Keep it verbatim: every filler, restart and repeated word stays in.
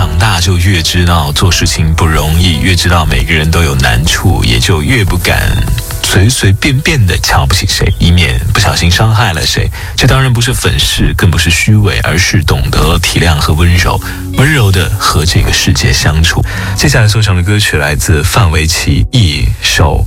长大就越知道做事情不容易，越知道每个人都有难处，也就越不敢随随便便的瞧不起谁，以免不小心伤害了谁。这当然不是粉饰，更不是虚伪，而是懂得体谅和温柔，温柔的和这个世界相处。接下来送上的歌曲来自范玮琪，一首